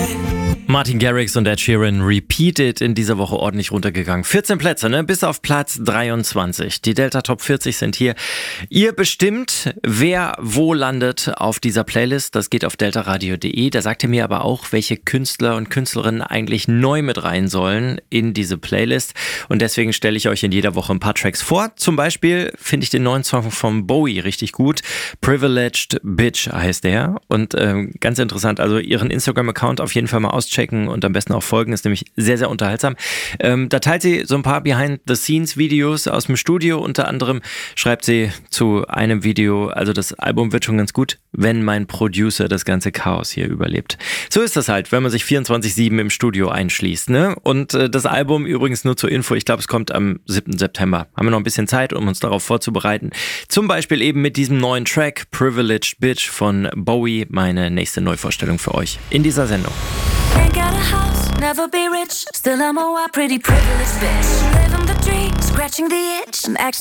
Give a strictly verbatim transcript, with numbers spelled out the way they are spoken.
Martin Garrix und Ed Sheeran Repeated in dieser Woche ordentlich runtergegangen. vierzehn Plätze, ne? Bis auf Platz dreiundzwanzig. Die Delta Top vierzig sind hier. Ihr bestimmt, wer wo landet auf dieser Playlist. Das geht auf deltaradio punkt de. Da sagt ihr mir aber auch, welche Künstler und Künstlerinnen eigentlich neu mit rein sollen in diese Playlist. Und deswegen stelle ich euch in jeder Woche ein paar Tracks vor. Zum Beispiel finde ich den neuen Song von Bowie richtig gut. Privileged Bitch heißt der. Und ähm, ganz interessant, also ihren Instagram-Account auf jeden Fall mal auschecken und am besten auch folgen, ist nämlich sehr, sehr unterhaltsam. Ähm, da teilt sie so ein paar Behind-the-Scenes-Videos aus dem Studio. Unter anderem schreibt sie zu einem Video, also das Album wird schon ganz gut, wenn mein Producer das ganze Chaos hier überlebt. So ist das halt, wenn man sich vierundzwanzig sieben im Studio einschließt, ne? Und äh, das Album übrigens nur zur Info, ich glaube, es kommt am siebten September. Haben wir noch ein bisschen Zeit, um uns darauf vorzubereiten. Zum Beispiel eben mit diesem neuen Track Privileged Bitch von Bowie, meine nächste Neuvorstellung für euch in dieser Sendung. Ain't got a house, never be rich. Still I'm a wild, pretty privileged bitch. Living the dream, scratching the itch. I'm actually